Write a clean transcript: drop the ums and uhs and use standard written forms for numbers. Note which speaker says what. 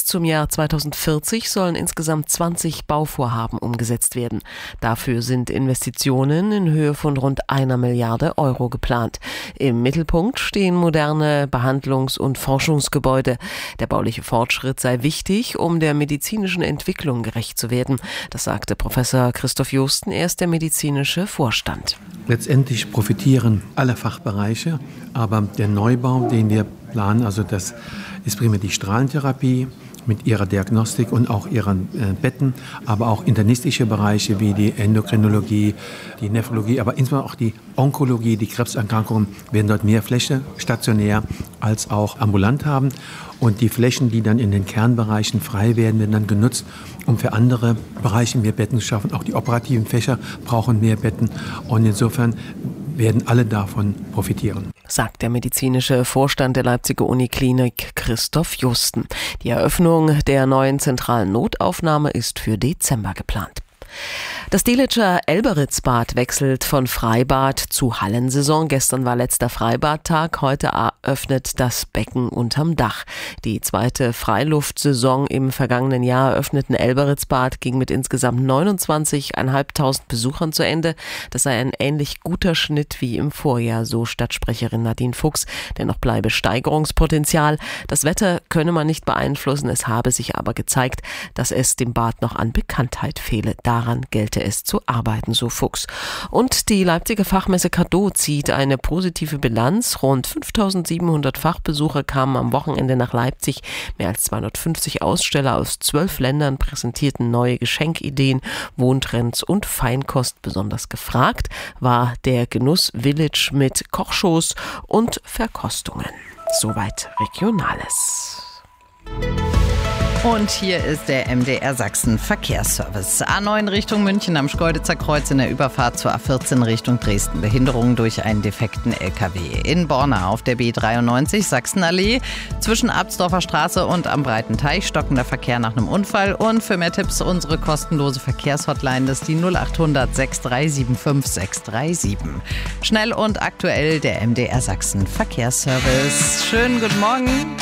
Speaker 1: zum Jahr 2040 sollen insgesamt 20 Bauvorhaben umgesetzt werden. Dafür sind Investitionen in Höhe von rund 1 Milliarde Euro geplant. Im Mittelpunkt stehen moderne Behandlungs- und Forschungsgebäude. Der bauliche Fortschritt sei wichtig, um der medizinischen Entwicklung gerecht zu werden. Das sagte Professor Christoph Josten, er ist der medizinische Vorstand.
Speaker 2: Letztendlich profitieren alle Fachbereiche, aber der Neubau, den wir planen, also das ist primär die Strahlentherapie mit ihrer Diagnostik und auch ihren Betten, aber auch internistische Bereiche wie die Endokrinologie, die Nephrologie, aber insbesondere auch die Onkologie, die Krebserkrankungen werden dort mehr Fläche stationär als auch ambulant haben. Und die Flächen, die dann in den Kernbereichen frei werden, werden dann genutzt, um für andere Bereiche mehr Betten zu schaffen. Auch die operativen Fächer brauchen mehr Betten. Und insofern werden alle davon profitieren,
Speaker 1: sagt der medizinische Vorstand der Leipziger Uniklinik Christoph Josten. Die Eröffnung der neuen zentralen Notaufnahme ist für Dezember geplant. Das Delitzscher Elberitzbad wechselt von Freibad zu Hallensaison. Gestern war letzter Freibadtag, heute eröffnet das Becken unterm Dach. Die zweite Freiluftsaison im vergangenen Jahr eröffneten Elberitzbad ging mit insgesamt 29.500 Besuchern zu Ende. Das sei ein ähnlich guter Schnitt wie im Vorjahr, so Stadtsprecherin Nadine Fuchs. Dennoch bleibe Steigerungspotenzial. Das Wetter könne man nicht beeinflussen, es habe sich aber gezeigt, dass es dem Bad noch an Bekanntheit fehle. Daran gelte es zu arbeiten, so Fuchs. Und die Leipziger Fachmesse Cadeau zieht eine positive Bilanz. Rund 5.700 Fachbesucher kamen am Wochenende nach Leipzig. Mehr als 250 Aussteller aus 12 Ländern präsentierten neue Geschenkideen, Wohntrends und Feinkost. Besonders gefragt war der Genuss Village mit Kochshows und Verkostungen. Soweit Regionales.
Speaker 3: Und hier ist der MDR Sachsen Verkehrsservice. A9 Richtung München am Schkeuditzer Kreuz in der Überfahrt zur A14 Richtung Dresden. Behinderung durch einen defekten LKW. In Borna auf der B93 Sachsenallee zwischen Absdorfer Straße und am Breiten Teich stockender Verkehr nach einem Unfall. Und für mehr Tipps unsere kostenlose Verkehrshotline, das ist die 0800 6375 637. Schnell und aktuell der MDR Sachsen Verkehrsservice. Schönen guten Morgen.